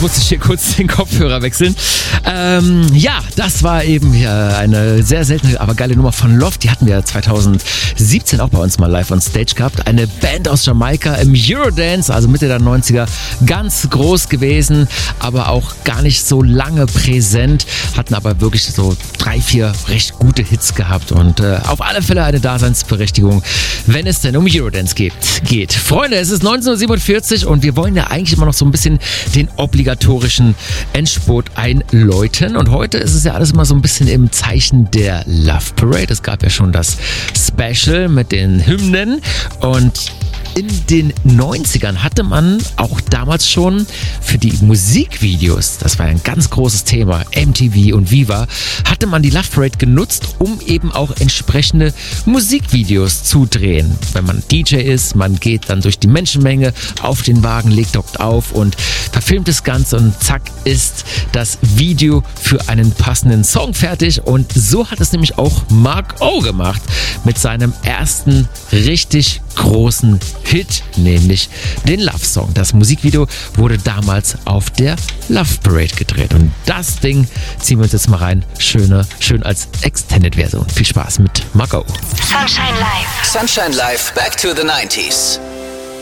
musste ich hier kurz den Kopfhörer wechseln. Ja, das war eben eine sehr seltene, aber geile Nummer von Loft. Die hatten wir 2017 auch bei uns mal live on Stage gehabt. Eine Band aus Jamaika im Eurodance, also Mitte der 90er, ganz groß gewesen, aber auch gar nicht so lange präsent. Hatten aber wirklich so 3, 4 recht gute Hits gehabt und auf alle Fälle eine Daseinsberechtigung, wenn es denn um Eurodance geht. Freunde, es ist 19:47 und wir wollen ja eigentlich immer noch so ein bisschen den obligatorischen Endspurt einläuten. Und heute ist es ja alles immer so ein bisschen im Zeichen der Love Parade. Es gab ja schon das Special mit den Hymnen und in den 90ern hatte man auch damals schon für die Musikvideos, das war ein ganz großes Thema, MTV und Viva, hatte man die Love Parade genutzt, um eben auch entsprechende Musikvideos zu drehen. Wenn man DJ ist, man geht dann durch die Menschenmenge auf den Wagen, legt dort auf und verfilmt das Ganze und zack ist das Video für einen passenden Song fertig. Und so hat es nämlich auch Mark O gemacht mit seinem ersten richtig großen Hit, nämlich den Love Song. Das Musikvideo wurde damals auf der Love Parade gedreht und das Ding ziehen wir uns jetzt mal rein. Schön als Extended-Version. Viel Spaß mit Mark O. Sunshine Live. Sunshine Live, back to the 90s.